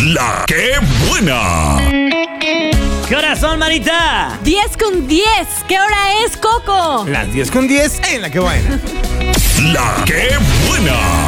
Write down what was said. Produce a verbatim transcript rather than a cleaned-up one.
La que buena. ¿Qué horas son, Marita? diez con diez. ¿Qué hora es, Coco? Las diez con diez en La que buena. La que buena.